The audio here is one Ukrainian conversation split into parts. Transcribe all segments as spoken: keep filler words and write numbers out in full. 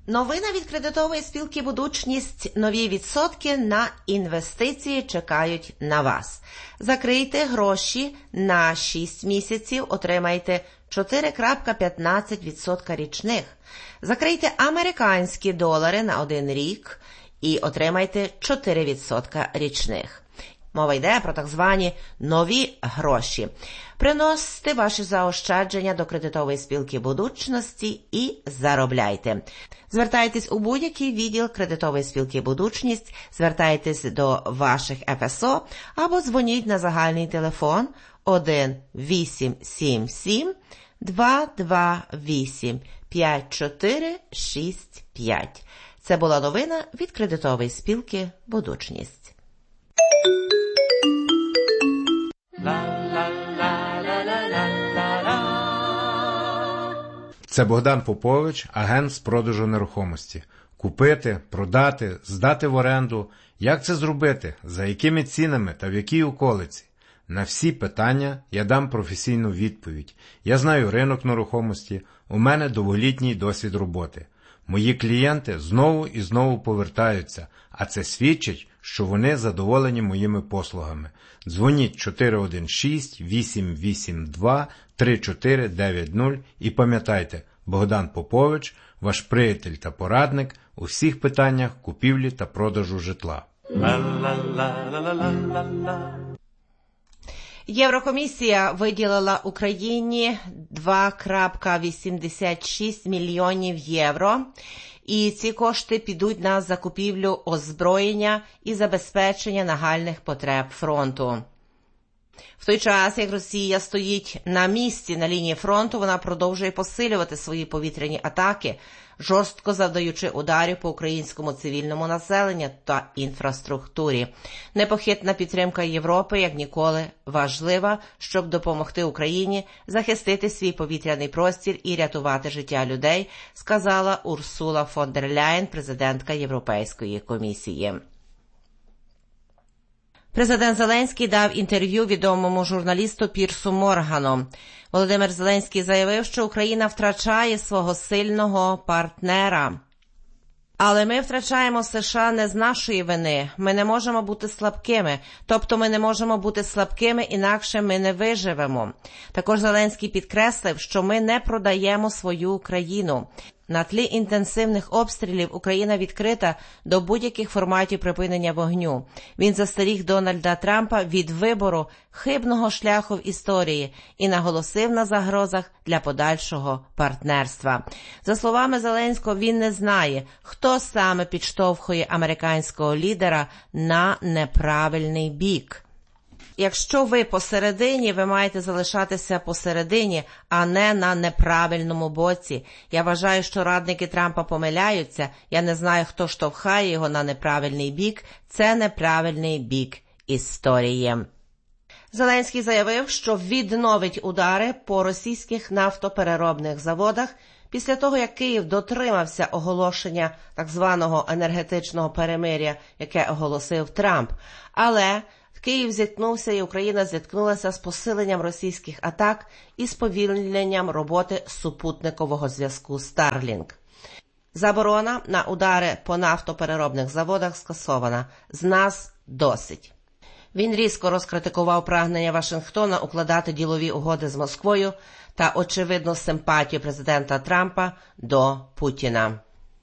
Новина від кредитової спілки «Будучність». Нові відсотки на інвестиції чекають на вас. Закрийте гроші на шість місяців, отримайте чотири цілих п'ятнадцять сотих відсотка річних. Закрийте американські долари на один рік і отримайте чотири відсотка річних. Мова йде про так звані нові гроші. Приносьте ваші заощадження до кредитової спілки «Будучності» і заробляйте. Звертайтесь у будь-який відділ кредитової спілки «Будучність», звертайтесь до ваших еф ес о або дзвоніть на загальний телефон один вісім сім сім два два вісім п'ять чотири шість п'ять. Це була новина від кредитової спілки «Будучність». Це Богдан Попович, агент з продажу нерухомості. Купити, продати, здати в оренду. Як це зробити? За якими цінами та в якій околиці? На всі питання я дам професійну відповідь. Я знаю ринок нерухомості, у мене довголітній досвід роботи. Мої клієнти знову і знову повертаються, а це свідчить, що вони задоволені моїми послугами. Дзвоніть чотири один шість вісім вісім два три чотири дев'ять нуль і пам'ятайте, Богдан Попович, ваш приятель та порадник у всіх питаннях купівлі та продажу житла. Єврокомісія виділила Україні два цілих вісімдесят шість мільйонів євро, і ці кошти підуть на закупівлю озброєння і забезпечення нагальних потреб фронту. В той час, як Росія стоїть на місці на лінії фронту, вона продовжує посилювати свої повітряні атаки, жорстко завдаючи ударів по українському цивільному населенню та інфраструктурі. Непохитна підтримка Європи, як ніколи, важлива, щоб допомогти Україні захистити свій повітряний простір і рятувати життя людей, сказала Урсула фон дер Ляєн, президентка Європейської комісії. Президент Зеленський дав інтерв'ю відомому журналісту Пірсу Моргану. Володимир Зеленський заявив, що Україна втрачає свого сильного партнера. Але ми втрачаємо США не з нашої вини. Ми не можемо бути слабкими. Тобто ми не можемо бути слабкими, інакше ми не виживемо. Також Зеленський підкреслив, що ми не продаємо свою країну. На тлі інтенсивних обстрілів Україна відкрита до будь-яких форматів припинення вогню. Він застеріг Дональда Трампа від вибору хибного шляху в історії і наголосив на загрозах для подальшого партнерства. За словами Зеленського, він не знає, хто саме підштовхує американського лідера на неправильний бік. Якщо ви посередині, ви маєте залишатися посередині, а не на неправильному боці. Я вважаю, що радники Трампа помиляються. Я не знаю, хто штовхає його на неправильний бік. Це неправильний бік історії. Зеленський заявив, що відновить удари по російських нафтопереробних заводах після того, як Київ дотримався оголошення так званого енергетичного перемир'я, яке оголосив Трамп. Але Київ зіткнувся і Україна зіткнулася з посиленням російських атак і сповільненням роботи супутникового зв'язку Starlink. Заборона на удари по нафтопереробних заводах скасована. З нас досить. Він різко розкритикував прагнення Вашингтона укладати ділові угоди з Москвою та очевидну симпатію президента Трампа до Путіна.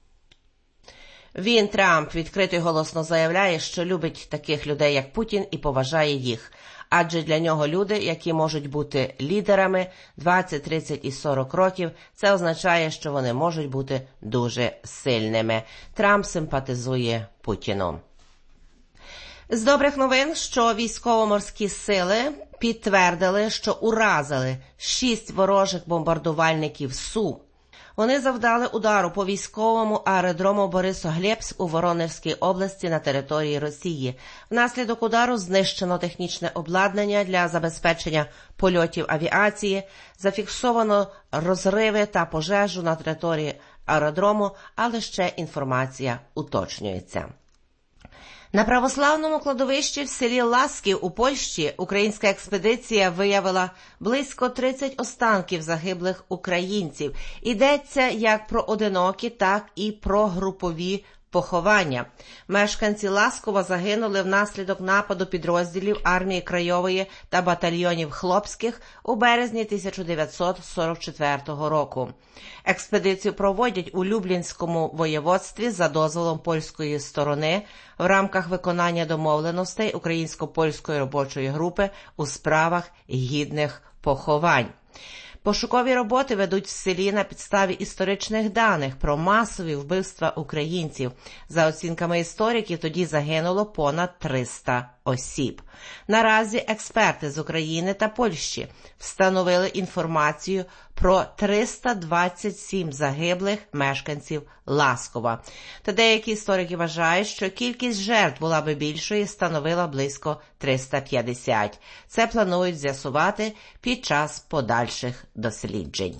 Він, Трамп, відкрито й голосно заявляє, що любить таких людей, як Путін, і поважає їх. Адже для нього люди, які можуть бути лідерами двадцять, тридцять і сорок років, це означає, що вони можуть бути дуже сильними. Трамп симпатизує Путіну. З добрих новин, що військово-морські сили підтвердили, що уразили шість ворожих бомбардувальників Су. Вони завдали удару по військовому аеродрому Борисоглебськ у Воронежській області на території Росії. Внаслідок удару знищено технічне обладнання для забезпечення польотів авіації, зафіксовано розриви та пожежу на території аеродрому, але ще інформація уточнюється. На православному кладовищі в селі Ласків у Польщі українська експедиція виявила близько тридцять останків загиблих українців. Йдеться як про одинокі, так і про групові поховання. Мешканці Ласкова загинули внаслідок нападу підрозділів армії Краєвої та батальйонів Хлопських у березні тисяча дев'ятсот сорок четвертого року. Експедицію проводять у Люблінському воєводстві за дозволом польської сторони в рамках виконання домовленостей Українсько-польської робочої групи у справах гідних поховань. Пошукові роботи ведуть в селі на підставі історичних даних про масові вбивства українців. За оцінками істориків, тоді загинуло понад триста осіб. Наразі експерти з України та Польщі встановили інформацію про триста двадцять сім загиблих мешканців Ласкова. Та деякі історики вважають, що кількість жертв була би більшою і становила близько триста п'ятдесят. Це планують з'ясувати під час подальших досліджень.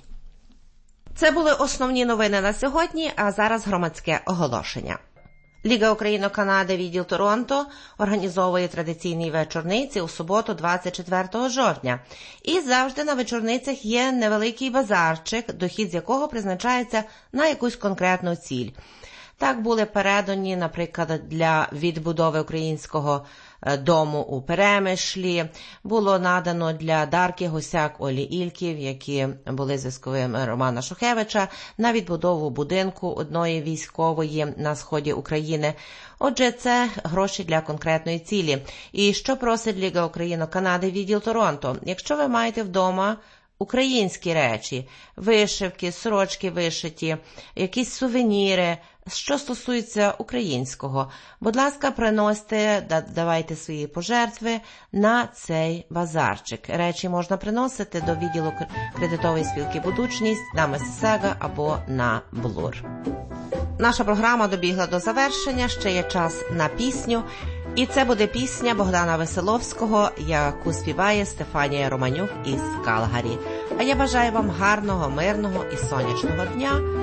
Це були основні новини на сьогодні, а зараз громадське оголошення. Ліга Україно-Канади відділ Торонто організовує традиційні вечорниці у суботу двадцять четвертого жовтня. І завжди на вечорницях є невеликий базарчик, дохід з якого призначається на якусь конкретну ціль. Так були передані, наприклад, для відбудови українського дому у Перемишлі, було надано для Дарки Гусяк Олі Ільків, які були зв'язковими Романа Шухевича, на відбудову будинку одної військової на сході України. Отже, це гроші для конкретної цілі. І що просить Ліга Україно-Канади відділ Торонто? Якщо ви маєте вдома українські речі, вишивки, сорочки вишиті, якісь сувеніри, що стосується українського, будь ласка, приносьте, давайте свої пожертви на цей базарчик. Речі можна приносити до відділу кредитової спілки «Будучність» на Миссисага або на Блур. Наша програма добігла до завершення, ще є час на пісню. І це буде пісня Богдана Веселовського, яку співає Стефанія Романюк із Калгарі. А я бажаю вам гарного, мирного і сонячного дня.